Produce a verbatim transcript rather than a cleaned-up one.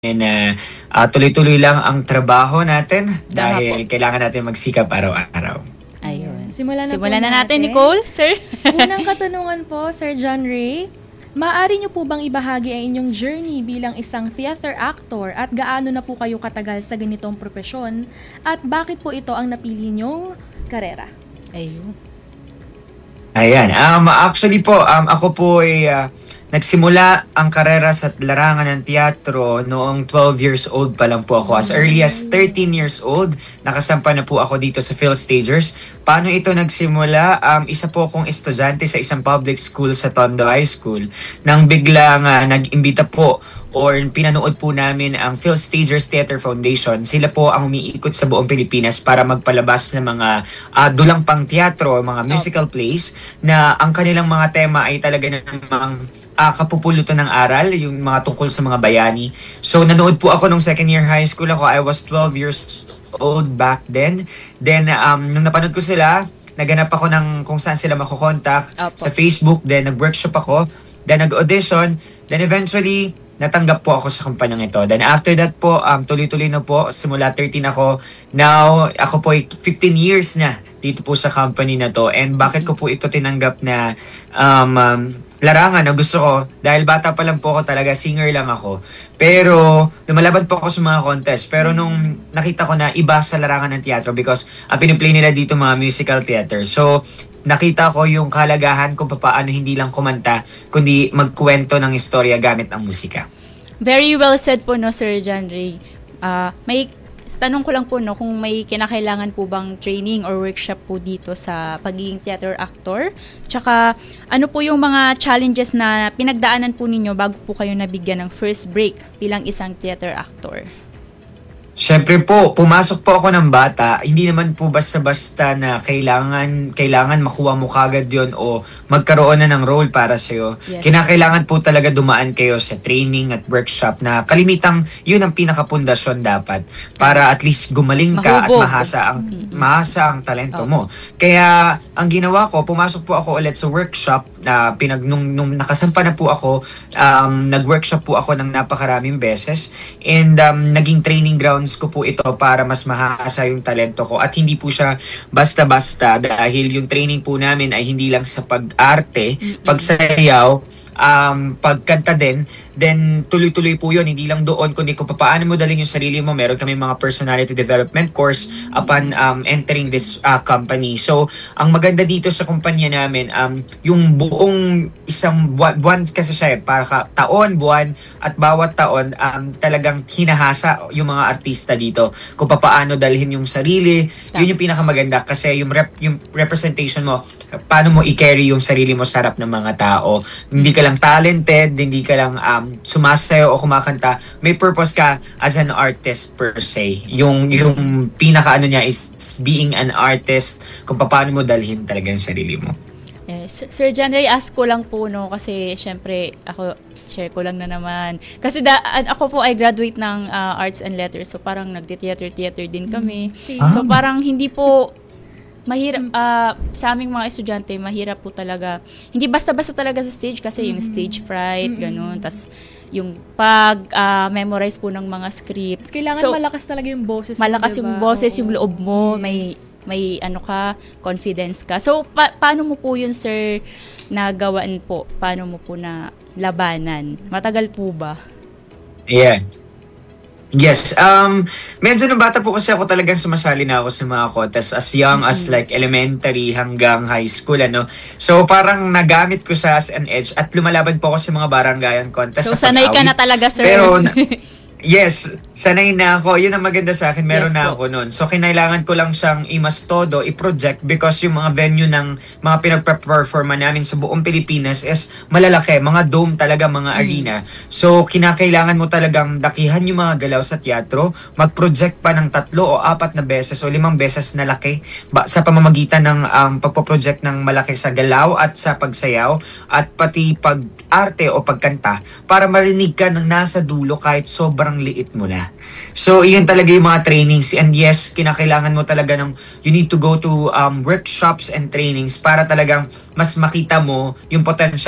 na ah, tuloy-tuloy lang ang trabaho natin Tama dahil po. kailangan natin magsikap araw-araw. Ayun. Simulan na Simulan po na natin, natin. Nicole, sir. Unang katanungan po, Sir John Ray. Maaari niyo po bang ibahagi ang inyong journey bilang isang theater actor at gaano na po kayo katagal sa ganitong propesyon at bakit po ito ang napili niyong karera? Ayun. Ayan, um, actually po, um, ako po ay ah, nagsimula ang karera sa larangan ng teatro noong twelve years old pa lang po ako. As early as thirteen years old, nakasampa na po ako dito sa Phil Stagers. Paano ito nagsimula? Um, isa po akong estudyante sa isang public school sa Tondo High School nang biglang uh, nag-imbita po or pinanood po namin ang Phil Stagers Theater Foundation. Sila po ang umiikot sa buong Pilipinas para magpalabas ng mga uh, dulang pang teatro, mga musical plays na ang kanilang mga tema ay talaga namang uh, kapupulutan ng aral, yung mga tungkol sa mga bayani. So nanood po ako nung second year high school ako. I was twelve years old back then. Then um, nung napanood ko sila, naganap ako ng kung saan sila makokontak Opo. sa Facebook. Then nag-workshop ako. Then nag-audition. Then eventually, natanggap po ako sa kumpanyang ito. Then after that po, um, tuloy-tuloy na po. Simula thirteen ako. Now, ako po ay fifteen years na dito po sa company na to. And bakit ko po ito tinanggap na um, um, larangan na gusto ko? Dahil bata pa lang po ako talaga, singer lang ako. Pero, lumalaban po ako sa mga contest. Pero nung nakita ko na iba sa larangan ng teatro because ang piniplay nila dito mga musical theater. So, nakita ko yung kalagahan kung paano hindi lang kumanta, kundi magkwento ng istorya gamit ang musika. Very well said po, no, Sir John Ray. Ah, may tanong ko lang po, no, kung may kinakailangan po bang training or workshop po dito sa pagiging theater actor? Tsaka, ano po yung mga challenges na pinagdaanan po ninyo bago po kayo nabigyan ng first break bilang isang theater actor? Siyempre po, pumasok po ako ng bata, hindi naman po basta-basta na kailangan kailangan makuha mo kagad yon o magkaroon na ng role para sa'yo. Yes. Kinakailangan po talaga dumaan kayo sa training at workshop na kalimitang yun ang pinakapundasyon dapat para at least gumaling ka Mahubog. at mahasa ang, Mm-mm. mahasa ang talento Oh. mo. Kaya ang ginawa ko, pumasok po ako ulit sa workshop na pinag, nung, nung nakasampa na po ako, um, nag-workshop po ako ng napakaraming beses and um, naging training grounds ko po ito para mas mahasa yung talento ko at hindi po siya basta-basta dahil yung training po namin ay hindi lang sa pag-arte, pagsayaw, um, pagkanta din, then tuloy-tuloy po yun, hindi lang doon kundi kung paano mo dalhin yung sarili mo. Meron kami mga personality development course upon um, entering this uh, company. So, ang maganda dito sa kumpanya namin, um, yung buong isang buwan, buwan kasi siya eh, para ka, taon, buwan, at bawat taon, um, talagang hinahasa yung mga artista dito kung paano dalhin yung sarili. Yun yung pinakamaganda kasi yung, rep, yung representation mo, paano mo i-carry yung sarili mo sa harap ng mga tao. Hindi ka lang talented, hindi ka lang um, sumasayaw o kumakanta, may purpose ka as an artist per se. Yung, yung pinaka ano niya is being an artist, kung paano mo dalhin talaga yung sarili mo. Eh, Sir John Ray, ask ko lang po, no, kasi syempre, ako, share ko lang na naman. Kasi da, ako po ay graduate ng uh, Arts and Letters, so parang nagti-theater-theater din kami. Mm. So parang hindi po, mahirap, uh, sa aming mga estudyante, mahirap po talaga. Hindi basta-basta talaga sa stage kasi yung stage fright, ganun. Tas yung pag-memorize uh, po ng mga script. Kailangan So, malakas talaga yung boses. malakas mo, yung diba? boses, Oo. yung loob mo, Yes. may may ano ka, confidence ka. So pa- paano mo po yun, sir, nagawaan po? Paano mo po na labanan? Matagal po ba? Yeah. Yes, um, medyo nung bata po kasi ako talagang sumasali na ako sa mga contest as young as like elementary hanggang high school, ano. So parang nagamit ko siya as an edge at lumalaban po ako sa mga barangayan contest. So sa sanay ka na pag-awit. talaga, sir. Pero, na- yes, sanay na ako. Yun ang maganda sa akin. Meron Yes na po. ako nun. So, kinailangan ko lang siyang imas todo, i-project because yung mga venue ng mga pinag-performa namin sa buong Pilipinas is malalaki. Mga dome talaga, mga arena. So, kinakailangan mo talagang dakihan yung mga galaw sa teatro, mag-project pa ng tatlo o apat na beses o limang beses na laki ba, sa pamamagitan ng um, pagpo-project ng malaki sa galaw at sa pagsayaw at pati pag-arte o pagkanta para marinig ka ng nasa dulo kahit sobrang liit mo na. So, iyon talaga yung mga trainings. And yes, kinakailangan mo talaga ng, you need to go to um, workshops and trainings para talagang mas makita mo yung potential